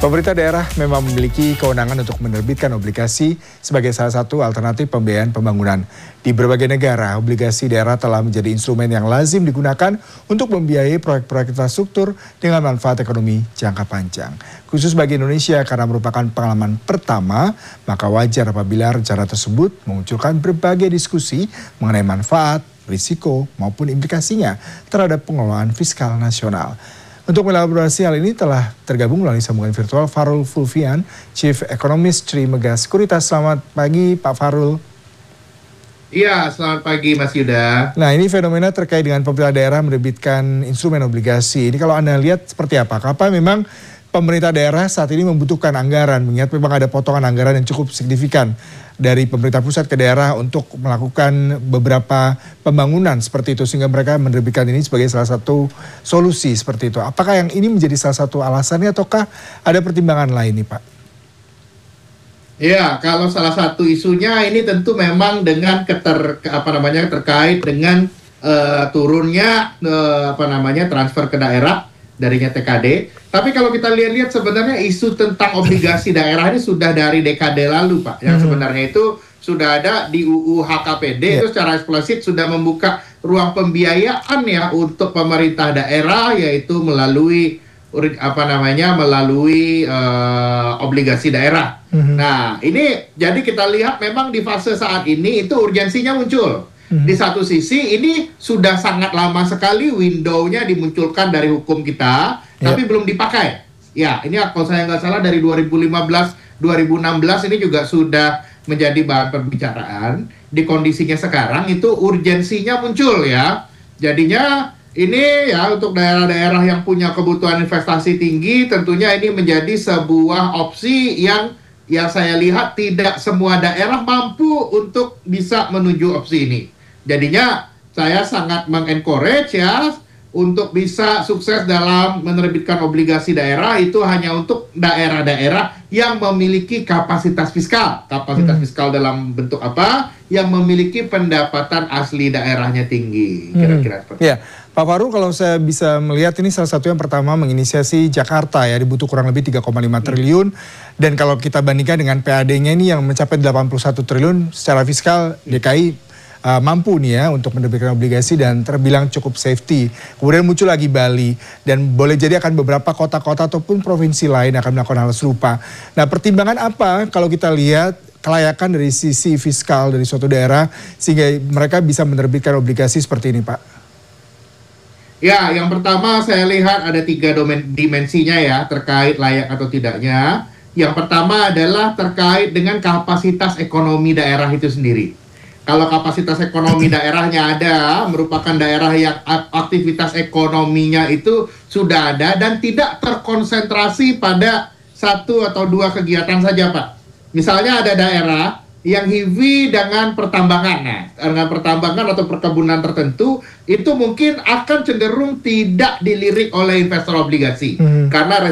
Pemerintah daerah memang memiliki kewenangan untuk menerbitkan obligasi sebagai salah satu alternatif pembiayaan pembangunan. Di berbagai negara, obligasi daerah telah menjadi instrumen yang lazim digunakan untuk membiayai proyek-proyek infrastruktur dengan manfaat ekonomi jangka panjang. Khusus bagi Indonesia karena merupakan pengalaman pertama, maka wajar apabila rencana tersebut memunculkan berbagai diskusi mengenai manfaat, risiko, maupun implikasinya terhadap pengelolaan fiskal nasional. Untuk melaborasi hal ini telah tergabung melalui sambungan virtual Farul Fulvian, Chief Economist Trimegah Sekuritas. Selamat pagi Pak Farul. Iya, selamat pagi Mas Yuda. Nah, ini fenomena terkait dengan pemerintah daerah menerbitkan instrumen obligasi. Ini kalau Anda lihat seperti apa? Apa memang pemerintah daerah saat ini membutuhkan anggaran, mengingat memang ada potongan anggaran yang cukup signifikan dari pemerintah pusat ke daerah untuk melakukan beberapa pembangunan seperti itu, sehingga mereka menerbitkan ini sebagai salah satu solusi seperti itu. Apakah yang ini menjadi salah satu alasannya ataukah ada pertimbangan lain nih Pak? Ya, kalau salah satu isunya ini tentu memang dengan terkait dengan turunnya transfer ke daerah darinya TKD. Tapi kalau kita lihat sebenarnya isu tentang obligasi daerah ini sudah dari dekade lalu Pak. Yang sebenarnya itu sudah ada di UU HKPD, itu secara eksplisit sudah membuka ruang pembiayaan ya untuk pemerintah daerah, yaitu melalui obligasi daerah. Nah, ini jadi kita lihat memang di fase saat ini itu urgensinya muncul. Di satu sisi ini sudah sangat lama sekali window-nya dimunculkan dari hukum kita, tapi belum dipakai. Ya, ini kalau saya nggak salah dari 2015-2016 ini juga sudah menjadi bahan pembicaraan. Di kondisinya sekarang itu urgensinya muncul ya. Jadinya ini ya untuk daerah-daerah yang punya kebutuhan investasi tinggi, tentunya ini menjadi sebuah opsi yang saya lihat tidak semua daerah mampu untuk bisa menuju opsi ini. Jadinya saya sangat mengencourage ya untuk bisa sukses dalam menerbitkan obligasi daerah itu hanya untuk daerah-daerah yang memiliki kapasitas fiskal. Kapasitas fiskal dalam bentuk apa? Yang memiliki pendapatan asli daerahnya tinggi. Kira-kira seperti itu. Pak Farul, kalau saya bisa melihat ini salah satu yang pertama menginisiasi Jakarta ya, dibutuh kurang lebih 3,5 triliun. Dan kalau kita bandingkan dengan PAD-nya ini yang mencapai 81 triliun secara fiskal, DKI mampu nih ya untuk menerbitkan obligasi dan terbilang cukup safety. Kemudian muncul lagi Bali dan boleh jadi akan beberapa kota-kota ataupun provinsi lain akan melakukan hal serupa. Nah, pertimbangan apa kalau kita lihat kelayakan dari sisi fiskal dari suatu daerah sehingga mereka bisa menerbitkan obligasi seperti ini Pak? Ya, yang pertama saya lihat ada 3 dimensinya ya terkait layak atau tidaknya. Yang pertama adalah terkait dengan kapasitas ekonomi daerah itu sendiri. Kalau kapasitas ekonomi daerahnya ada, merupakan daerah yang aktivitas ekonominya itu sudah ada dan tidak terkonsentrasi pada 1 atau 2 kegiatan saja Pak. Misalnya ada daerah yang heavy dengan pertambangan. Nah, dengan pertambangan atau perkebunan tertentu, itu mungkin akan cenderung tidak dilirik oleh investor obligasi. Karena